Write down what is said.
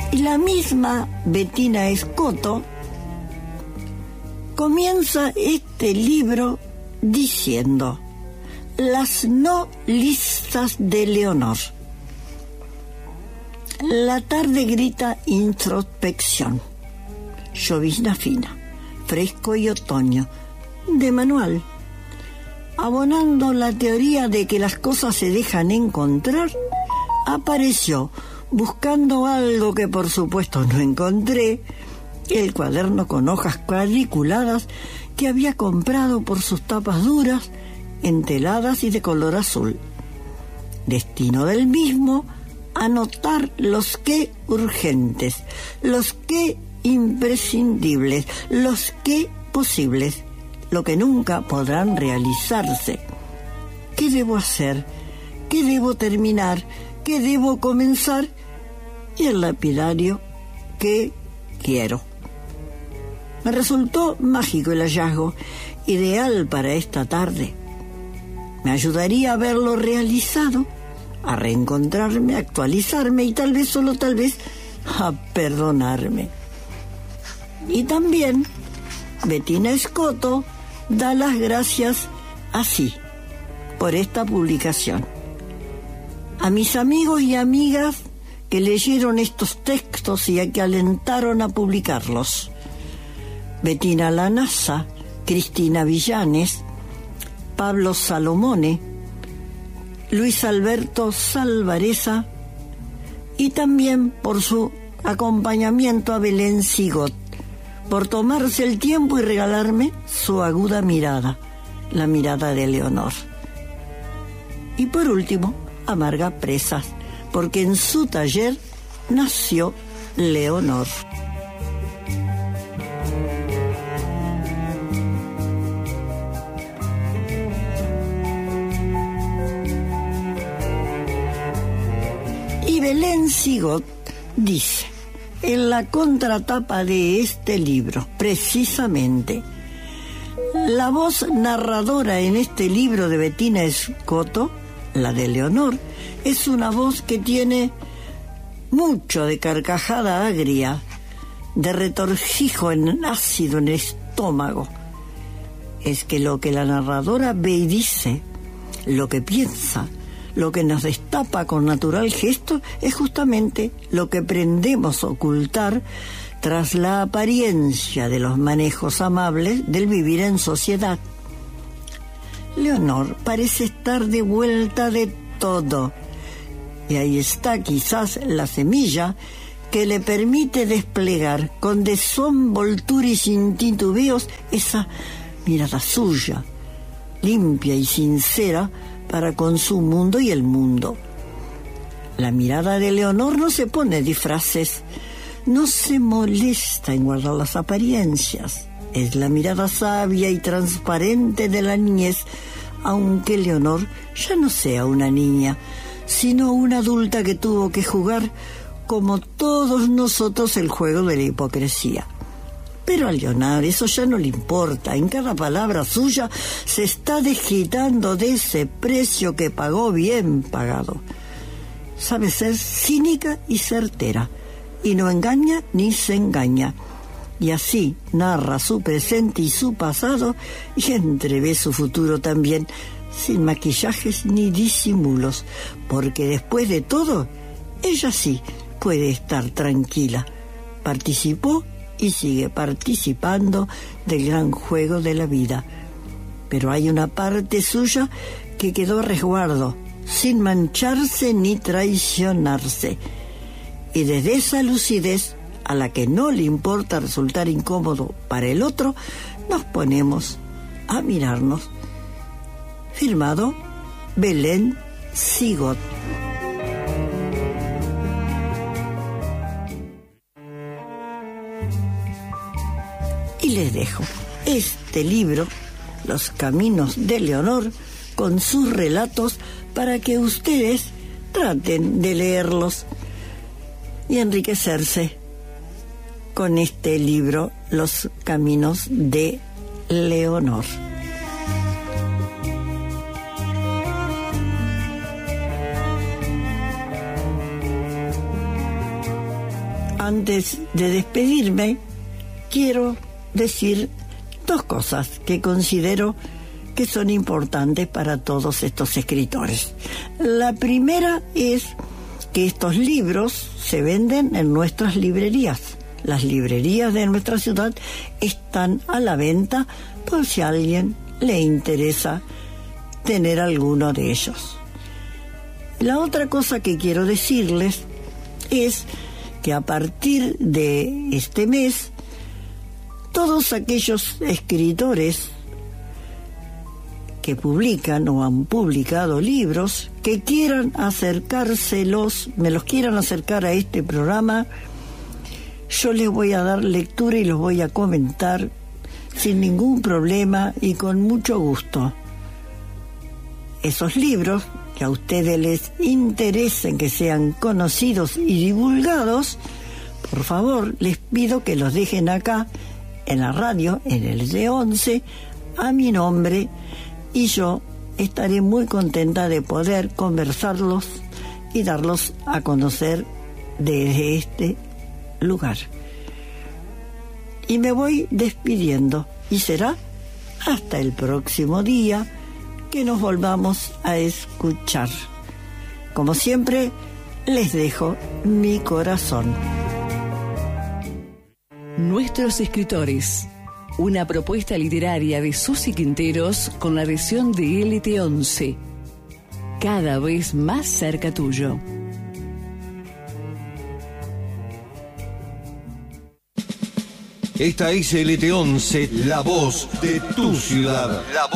Y la misma Bettina Scotto comienza este libro diciendo: las no listas de Leonor. La tarde grita introspección. Llovizna fina, fresco y otoño, de manual. Abonando la teoría de que las cosas se dejan encontrar, apareció, buscando algo que por supuesto no encontré, el cuaderno con hojas cuadriculadas que había comprado por sus tapas duras, enteladas y de color azul. Destino del mismo, anotar los que urgentes, los que imprescindibles, los que posibles, lo que nunca podrán realizarse. ¿Qué debo hacer? ¿Qué debo terminar? ¿Qué debo comenzar? Y el lapidario: ¿qué quiero? Me resultó mágico el hallazgo, ideal para esta tarde. Me ayudaría a verlo realizado, a reencontrarme, a actualizarme y tal vez, solo tal vez, a perdonarme. Y también Bettina Scotto da las gracias así por esta publicación. A mis amigos y amigas que leyeron estos textos y a que alentaron a publicarlos: Bettina Lanasa, Cristina Villanes, Pablo Salomone, Luis Alberto Salvareza, y también por su acompañamiento a Belén Sigot, por tomarse el tiempo y regalarme su aguda mirada, la mirada de Leonor. Y por último, a Marga Presas, porque en su taller nació Leonor. Y Belén Sigot dice, en la contratapa de este libro, precisamente, la voz narradora en este libro de Bettina Scotto, la de Leonor, es una voz que tiene mucho de carcajada agria, de retorcijo en ácido en el estómago. Es que lo que la narradora ve y dice, lo que piensa, lo que nos destapa con natural gesto, es justamente lo que pretendemos ocultar tras la apariencia de los manejos amables del vivir en sociedad. Leonor parece estar de vuelta de todo, y ahí está quizás la semilla que le permite desplegar con desenvoltura y sin titubeos esa mirada suya, limpia y sincera para con su mundo y el mundo. La mirada de Leonor no se pone disfraces, no se molesta en guardar las apariencias. Es la mirada sabia y transparente de la niñez, aunque Leonor ya no sea una niña, sino una adulta que tuvo que jugar, como todos nosotros, el juego de la hipocresía. Pero a Leonor eso ya no le importa. En cada palabra suya se está desquitando de ese precio que pagó bien pagado. Sabe ser cínica y certera, y no engaña ni se engaña. Y así narra su presente y su pasado, y entrevé su futuro también, sin maquillajes ni disimulos, porque después de todo, ella sí puede estar tranquila. Participó y sigue participando del gran juego de la vida. Pero hay una parte suya que quedó a resguardo, sin mancharse ni traicionarse. Y desde esa lucidez, a la que no le importa resultar incómodo para el otro, nos ponemos a mirarnos. Firmado Belén Sigot. Y les dejo este libro, Los Caminos de Leonor, con sus relatos, para que ustedes traten de leerlos y enriquecerse con este libro, Los Caminos de Leonor. Antes de despedirme, quiero decir 2 cosas que considero que son importantes para todos estos escritores. La primera es que estos libros se venden en nuestras librerías. Las librerías de nuestra ciudad están a la venta por si a alguien le interesa tener alguno de ellos. La otra cosa que quiero decirles es que a partir de este mes, todos aquellos escritores que publican o han publicado libros que quieran me los quieran acercar a este programa, yo les voy a dar lectura y los voy a comentar sin ningún problema y con mucho gusto. Esos libros que a ustedes les interesen que sean conocidos y divulgados, por favor, les pido que los dejen acá en la radio, en el D11, a mi nombre, y yo estaré muy contenta de poder conversarlos y darlos a conocer desde este lugar. Y me voy despidiendo, y será hasta el próximo día que nos volvamos a escuchar. Como siempre, les dejo mi corazón. Nuestros escritores. Una propuesta literaria de Susi Quinteros con la adhesión de LT11. Cada vez más cerca tuyo. Esta es LT11, la voz de tu ciudad. La voz